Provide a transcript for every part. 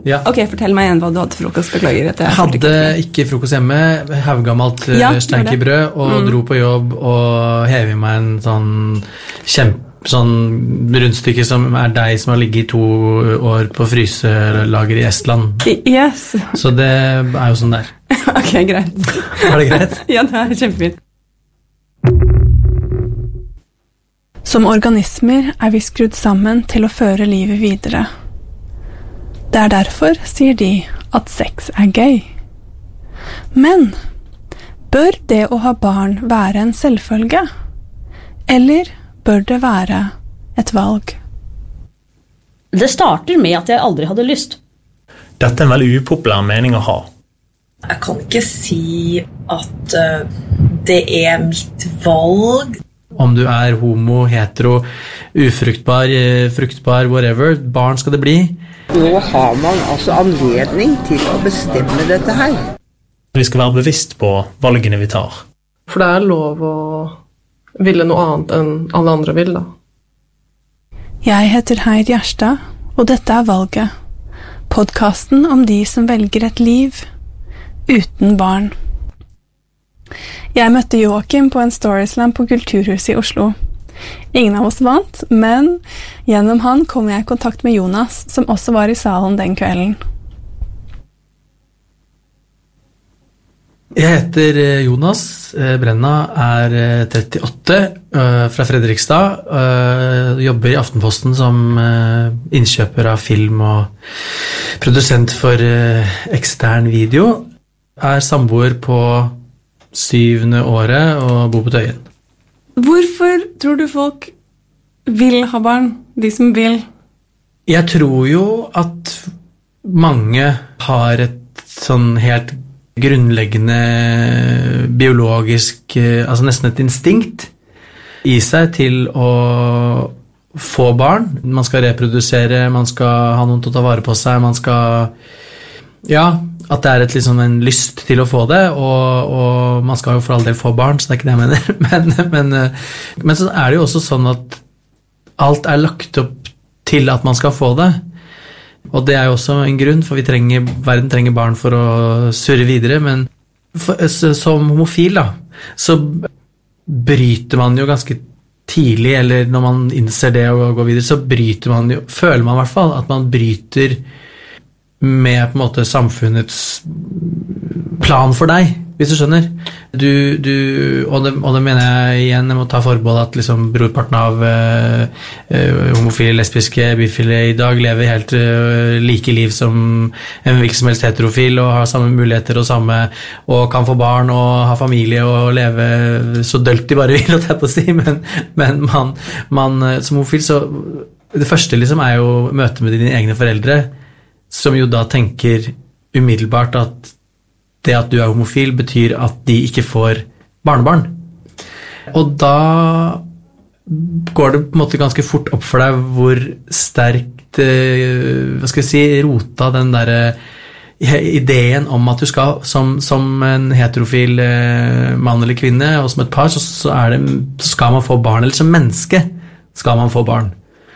Ja. Ok, fortell meg igjen hva du hadde til frokost. Beklager at jeg Hadde ikke frokost hjemme, haugammalt stenkebrød, og dro på jobb og hev i meg en sånn rundstykke som deig som har ligget i 2 år på fryselager i Estland. Yes. Så det jo sånn der. Ok, greit. Det greit? Ja, det kjempefint. Som organismer vi skrudd sammen til å føre livet videre. Det derfor, sier de, at sex gøy. Men bør det å ha barn være en selvfølge? Eller bør det være et valg? Det starter med at jeg aldri hadde lyst. Dette en veldig upopulær mening å ha. Jeg kan ikke si at det mitt valg. Om du homo, hetero, ufruktbar, fruktbar, whatever, barn skal det bli. Nå har man altså anledning til å bestemme dette her. Vi skal være bevisst på valgene vi tar. For det lov å ville noe annet enn alle andre vil, da. Jeg heter Heid Gjerstad, og dette Valget. Podcasten om de som velger et liv uten barn. Jeg møtte Joakim på en storyslam på Kulturhuset i Oslo. Ingen av oss vant, men gjennom han kom jeg i kontakt med Jonas, som også var i salen den kvelden. Jeg heter Jonas Brenna, 38, fra Fredrikstad, jobber i Aftenposten som innkjøper av film og produsent for ekstern video, samboer på 7. året og bor på Tøyen. Hvorfor tror du folk vil ha barn, de som vil? Jeg tror jo at mange har et sånn helt grunnleggende biologisk, altså nesten et instinkt i seg til å få barn. Man skal reprodusere, man skal ha noen til å ta vare på seg, man skal, ja, at det et liksom en lyst til å få det, og man skal jo for all del få barn, så det ikke det jeg mener. Men så det jo også sånn at alt lagt opp til at man skal få det. Og det jo også en grunn, for verden trenger barn for å surre videre, men som homofil da, så bryter man jo ganske tidlig, eller når man innser det og går videre, så føler man i hvert fall at man bryter med på en måte samfunnets plan for deg, hvis du skjønner. Og det mener jeg igjen, jeg må ta forbehold at liksom brorparten av homofile, lesbiske, bifile i dag lever helt like liv som en hvilken som helst heterofil, og har samme muligheter og kan få barn og ha familie og leve så dølt de bare vil, å si, men man som homofil, så det første liksom jo møte med dine egne foreldre, som jo da tenker umiddelbart at det at du homofil betyr at de ikke får barnebarn. Og da går det på en måte ganske fort opp for deg hvor sterkt, rota den der ideen om at du skal, som en heterofil mann eller kvinne, og som et par, så skal man få barn, eller som menneske skal man få barn.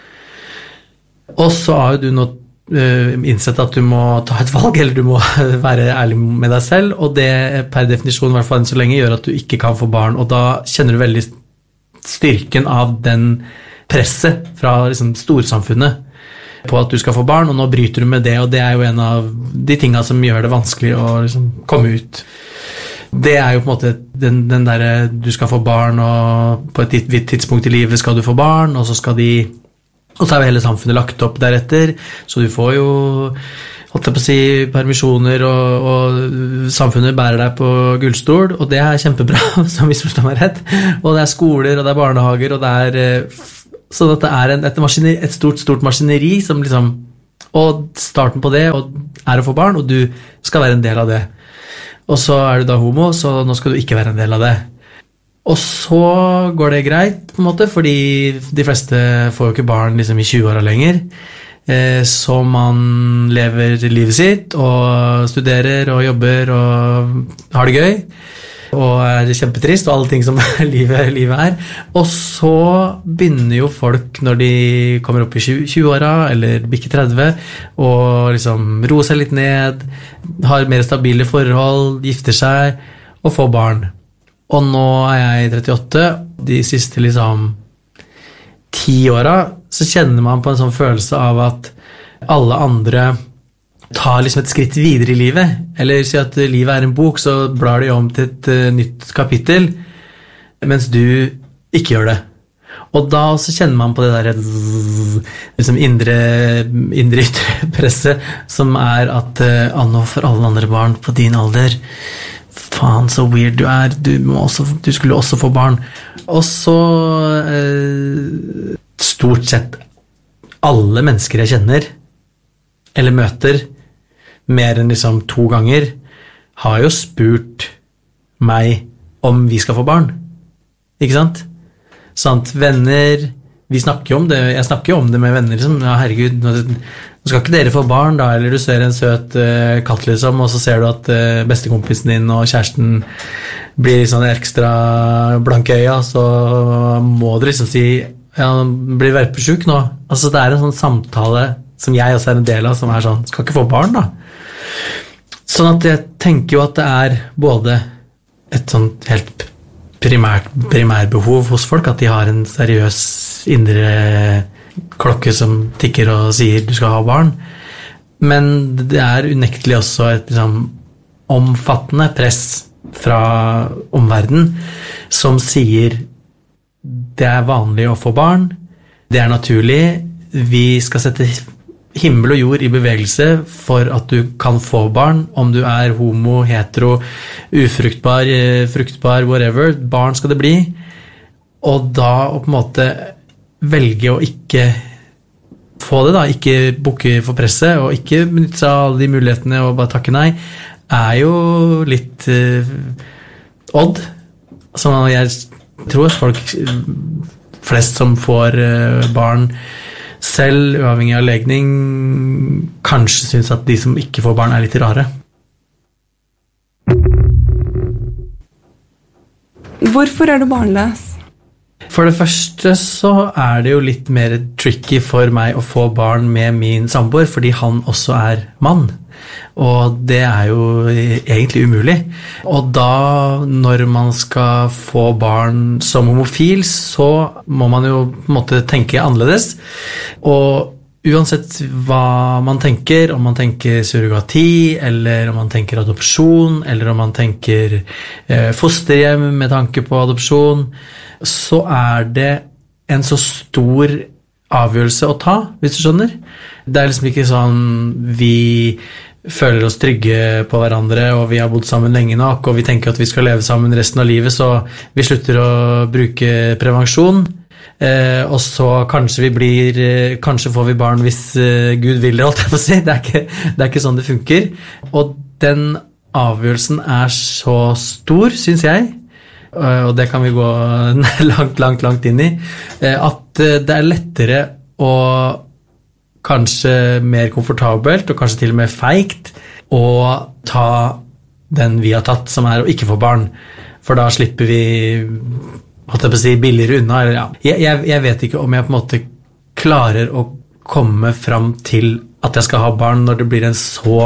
Og så jo du nå innsett at du må ta et valg, eller du må være ærlig med deg selv, og det per definisjon, i hvert fall enn så lenge, gjør at du ikke kan få barn, og da kjenner du veldig styrken av den presset fra liksom storsamfunnet på at du skal få barn, og nå bryter du med det, og det jo en av de tingene som gjør det vanskelig å liksom komme ut. Det jo på en måte den der du skal få barn, og på et vidt tidspunkt i livet skal du få barn, og så jo hele samfunnet lagt opp deretter, så du får jo, holdt jeg på å si, permisjoner, og samfunnet bærer deg på gullstol, og det kjempebra, så misforstår meg rett, og det skoler, og det barnehager, og det sånn at det et stort maskineri, som liksom, og starten på det å få barn, og du skal være en del av det. Og så du da homo, så nå skal du ikke være en del av det. Og så går det greit, på en måte, fordi de fleste får jo ikke barn liksom i 20-åra lenger. Så man lever livet sitt, og studerer, og jobber, og har det gøy. og kjempetrist, og alle ting som livet og så begynner jo folk når de kommer opp i 20-åra, eller bikker 30, og liksom roer seg litt ned, har mer stabile forhold, gifter seg, og får barn. Og nå jeg 38, de siste liksom 10 åra, så kjenner man på en sånn følelse av at alle andre tar liksom et skritt videre i livet, eller si at livet en bok, så blar de om til et nytt kapittel, mens du ikke gjør det. Og da så kjenner man på det der liksom indre ytre presset, som at nå for alle andre barn på din alder, faen så weird du skulle også få barn. Og så stort sett alle mennesker jeg kjenner, eller møter, mer enn liksom 2 ganger, har jo spurt meg om vi skal få barn. Ikke sant? Sant, venner, vi snakker jo om det, jeg snakker jo om det med venner, liksom, ja herregud, nå skal ikke dere få barn da, eller du ser en søt katt liksom, og så ser du at bestekompisen din og kjæresten blir sånn ekstra blanke øya, så må du liksom si, ja, blir verpesjuk nå. Altså det en sånn samtale som jeg også en del av, som sånn, skal ikke få barn da. Sånn at jeg tenker jo at det både et sånt helt primærbehov hos folk, at de har en seriøs indre klokke som tikker og sier du skal ha barn, men det unektelig også et liksom, omfattende press fra omverdenen som sier det vanlig å få barn, det naturlig, vi skal sette himmel og jord i bevegelse for at du kan få barn, om du homo, hetero, ufruktbar, fruktbar, whatever, barn skal det bli, og da å på en måte velge å ikke få det da, ikke bukke for presset, og ikke benytte seg av alle de mulighetene og bare takke nei, jo litt odd, som jeg tror folk flest som får barn selv, uavhengig av legning, kanskje synes at de som ikke får barn litt rare. Hvorfor du barnløs? For det første så det jo litt mer tricky for meg å få barn med min samboer, fordi han også mann. Og det jo egentlig umulig. Og da, når man skal få barn som homofil, så må man jo på en måte tenke annerledes. Og uansett hva man tenker, om man tenker surrogati, eller om man tenker adopsjon, eller om man tenker fosterhjem med tanke på adopsjon, så det en så stor avgjørelse å ta, hvis du skjønner. Det liksom ikke sånn vi føler oss trygge på hverandre, og vi har bodd sammen lenge nok, og vi tenker at vi skal leve sammen resten av livet, så vi slutter å bruke prevensjon, og så kanskje får vi barn hvis Gud vil det, holdt jeg på å si. Det ikke sånn det funker. Og den avgjørelsen så stor, synes jeg, og det kan vi gå langt inn i, at det lettere å kanskje mer komfortabelt, og kanskje til og med feigt, å ta den vi har tatt, som å ikke få barn. For da slipper vi, holdt jeg på å si, billigere unna. Eller, ja. Jeg vet ikke om jeg på en måte klarer å komme fram til at jeg skal ha barn når det blir en så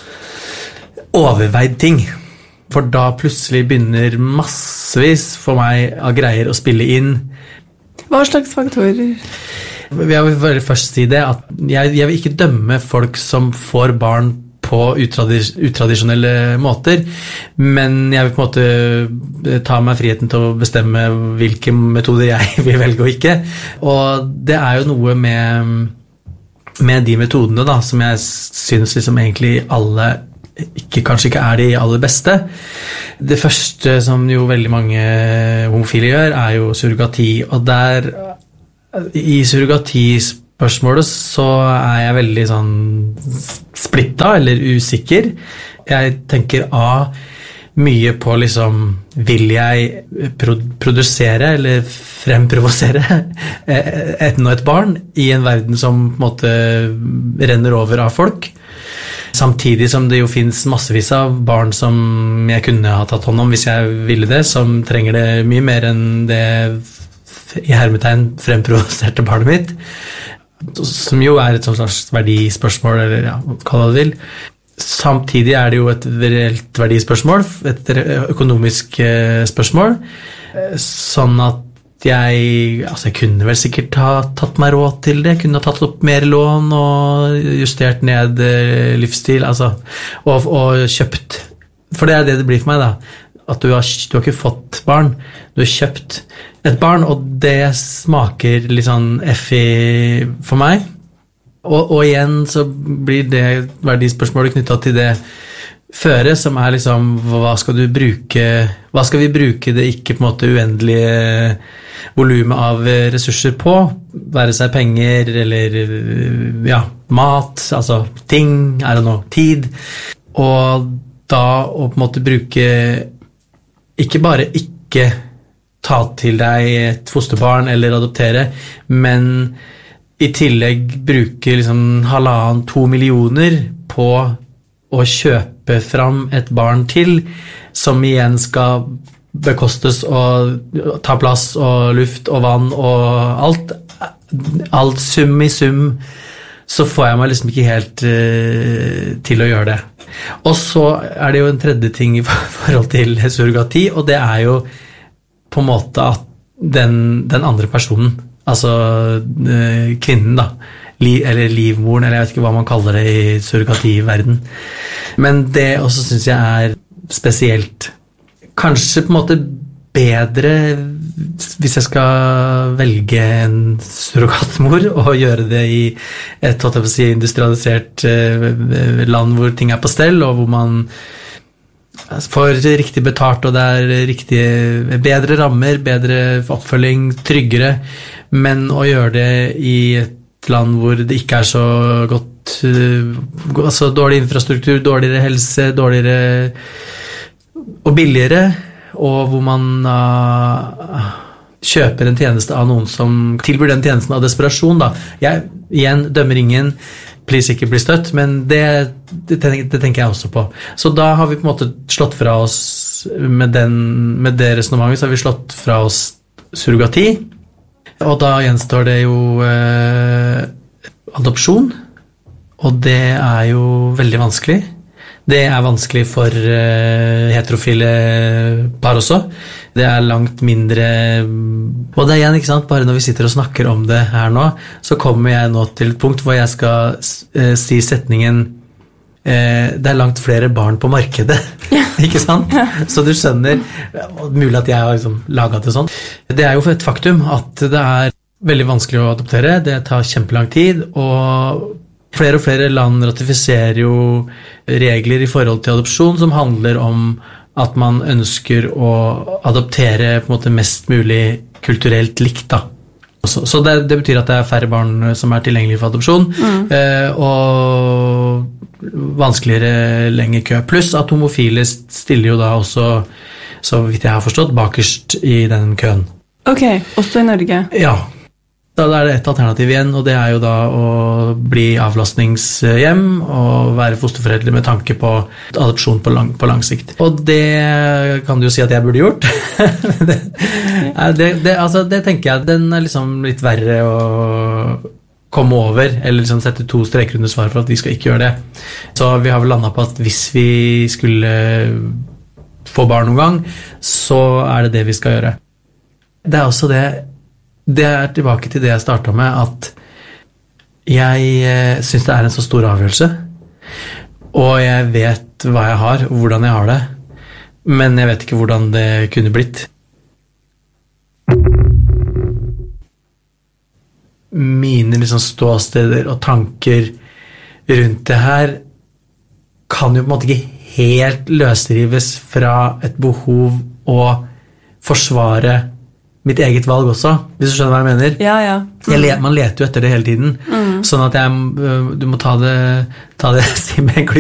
overveid ting. For da plutselig begynner massevis for meg av greier å spille inn. Hva slags faktorer? Jeg vil først si det, at jeg vil ikke dømme folk som får barn på utradisjonelle måter, men jeg vil på en måte ta meg friheten til å bestemme hvilke metoder jeg vil velge og ikke. Og det jo noe med de metodene da, som jeg synes liksom egentlig alle kanskje ikke de aller beste. Det første som jo veldig mange homofile gjør, jo surrogati, og i surrogatispørsmålet så jeg veldig sånn splittet eller usikker. Jeg tenker mye på liksom, vil jeg produsere eller fremprovosere et barn i en verden som på en måte renner over av folk? Samtidig som det jo finnes massevis av barn som jeg kunne ha tatt hånd om hvis jeg ville det, som trenger det mye mer enn det i hermetegn fremprovoserte barnet mitt, som jo et slags verdispørsmål, eller ja, hva du vil. Samtidig det jo et reelt verdispørsmål, et økonomisk spørsmål, sånn at jeg kunne vel sikkert ha tatt meg råd til det, kunne ha tatt opp mer lån og justert ned livsstil, og kjøpt. For det det blir for meg da, at du har ikke fått barn, du har kjøpt et barn, og det smaker litt sånn effig for meg. Og igjen så blir det verdispørsmålet knyttet til det føre, som liksom, hva skal vi bruke det ikke på en måte uendelige volumet av ressurser på, være seg penger eller ja, mat, ting, tid, og da å på en måte bruke ikke bare ikke ta til deg et fosterbarn eller adoptere, men i tillegg bruke 1,5–2 millioner på å kjøpe fram et barn til, som igjen skal bekostes og ta plass og luft og vann og alt sum i sum, så får jeg meg ikke helt til å gjøre det. Og så det jo en tredje ting i forhold til surrogati, og det jo på en måte at den andre personen, kvinnen da, eller livmoren, eller jeg vet ikke hva man kaller det i surrogati-verden. Men det også synes jeg spesielt. Kanskje på en måte bedre hvis jeg skal velge en surrogatmor og gjøre det i et industrialisert land hvor ting på stell, og hvor man får riktig betalt, og det bedre rammer, bedre oppfølging, tryggere, men å gjøre det i et land hvor det ikke så godt, dårlig infrastruktur, dårligere helse, dårligere og billigere, og hvor man kjøper en tjeneste av noen som tilbyr den tjenesten av desperasjon da. Jeg igjen dømmer ingen, please ikke bli støtt, men det tenker jeg også på. Så da har vi på en måte slått fra oss med det resonemanget, så har vi slått fra oss surrogati, og da gjenstår det jo adopsjon, og det jo veldig vanskelig. Det vanskelig for heterofile par også. Det langt mindre, og det igjen, ikke sant, bare når vi sitter og snakker om det her nå, så kommer jeg nå til et punkt hvor jeg skal si setningen det langt flere barn på markedet, ikke sant? Så du skjønner, mulig at jeg har laget det sånn. Det jo for et faktum at det veldig vanskelig å adoptere, det tar kjempelang tid, og flere land ratifiserer jo regler i forhold til adopsjon som handler om at man ønsker å adoptere på en måte mest mulig kulturelt likt da. Så det betyr at det færre barn som tilgjengelige for adopsjon, og vanskeligere lenge kø. Pluss at homofile stiller jo da også, så vidt jeg har forstått, bakerst i den køen. Ok, også i Norge? Ja. Da det et alternativ igjen, og det jo da å bli avlastningshjem og være fosterforeldre med tanke på adopsjon på lang sikt. Og det kan du jo si at jeg burde gjort. det tenker jeg, den litt verre å komme over, eller sette 2 streker under svaret for at vi skal ikke gjøre det. Så vi har vel landet på at hvis vi skulle få barn noen gang, så det vi skal gjøre. Det også det tilbake til det jeg startet med, at jeg synes det en så stor avgjørelse, og jeg vet hva jeg har, og hvordan jeg har det, men jeg vet ikke hvordan det kunne blitt. Mine ståsteder og tanker rundt det her kan jo på en måte ikke helt løsrives fra et behov å forsvare mitt eget valg også, hvis du skjønner hva jeg mener. Ja. Man leter jo etter det hele tiden, sånn at du må ta det si med en